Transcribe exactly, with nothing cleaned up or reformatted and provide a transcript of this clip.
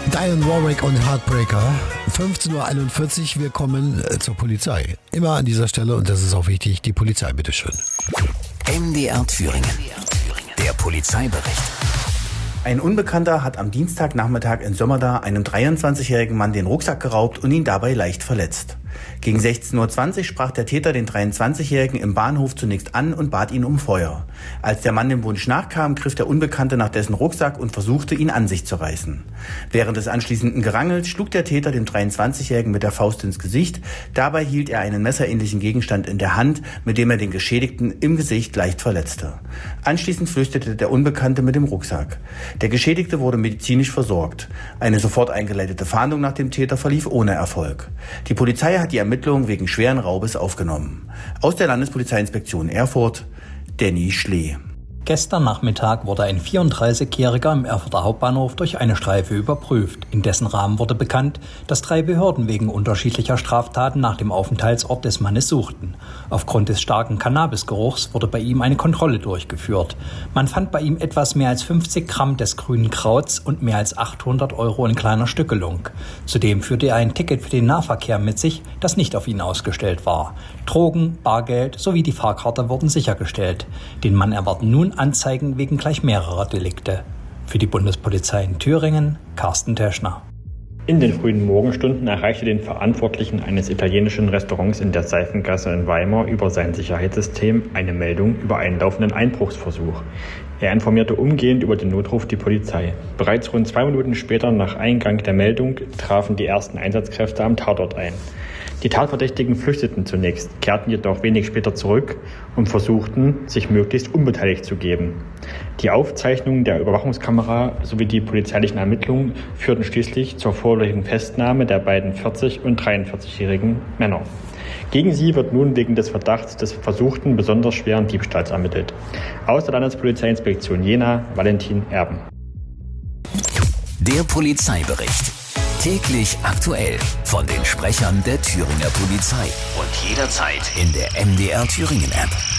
Dionne Warwick und Heartbreaker. fünfzehn Uhr einundvierzig, wir kommen zur Polizei. Immer an dieser Stelle, und das ist auch wichtig, die Polizei, bitteschön. M D R Thüringen. Der Polizeibericht. Ein Unbekannter hat am Dienstagnachmittag in Sömmerda einem dreiundzwanzigjährigen Mann den Rucksack geraubt und ihn dabei leicht verletzt. Gegen sechzehn Uhr zwanzig sprach der Täter den dreiundzwanzigjährigen im Bahnhof zunächst an und bat ihn um Feuer. Als der Mann dem Wunsch nachkam, griff der Unbekannte nach dessen Rucksack und versuchte, ihn an sich zu reißen. Während des anschließenden Gerangels schlug der Täter dem dreiundzwanzigjährigen mit der Faust ins Gesicht. Dabei hielt er einen messerähnlichen Gegenstand in der Hand, mit dem er den Geschädigten im Gesicht leicht verletzte. Anschließend flüchtete der Unbekannte mit dem Rucksack. Der Geschädigte wurde medizinisch versorgt. Eine sofort eingeleitete Fahndung nach dem Täter verlief ohne Erfolg. Die Polizei hat die Ermittlungen wegen schweren Raubes aufgenommen. Aus der Landespolizeiinspektion Erfurt, Danny Schlee. Gestern Nachmittag wurde ein vierunddreißigjähriger im Erfurter Hauptbahnhof durch eine Streife überprüft. In dessen Rahmen wurde bekannt, dass drei Behörden wegen unterschiedlicher Straftaten nach dem Aufenthaltsort des Mannes suchten. Aufgrund des starken Cannabisgeruchs wurde bei ihm eine Kontrolle durchgeführt. Man fand bei ihm etwas mehr als fünfzig Gramm des grünen Krauts und mehr als achthundert Euro in kleiner Stückelung. Zudem führte er ein Ticket für den Nahverkehr mit sich, das nicht auf ihn ausgestellt war. Drogen, Bargeld sowie die Fahrkarte wurden sichergestellt. Den Mann erwarten nun Anzeigen wegen gleich mehrerer Delikte. Für die Bundespolizei in Thüringen, Carsten Teschner. In den frühen Morgenstunden erreichte den Verantwortlichen eines italienischen Restaurants in der Seifengasse in Weimar über sein Sicherheitssystem eine Meldung über einen laufenden Einbruchsversuch. Er informierte umgehend über den Notruf die Polizei. Bereits rund zwei Minuten später nach Eingang der Meldung trafen die ersten Einsatzkräfte am Tatort ein. Die Tatverdächtigen flüchteten zunächst, kehrten jedoch wenig später zurück und versuchten, sich möglichst unbeteiligt zu geben. Die Aufzeichnungen der Überwachungskamera sowie die polizeilichen Ermittlungen führten schließlich zur vorläufigen Festnahme der beiden vierzig- und dreiundvierzigjährigen Männer. Gegen sie wird nun wegen des Verdachts des versuchten, besonders schweren Diebstahls ermittelt. Aus der Landespolizeiinspektion Jena, Valentin Erben. Der Polizeibericht. Täglich aktuell von den Sprechern der Thüringer Polizei und jederzeit in der M D R Thüringen App.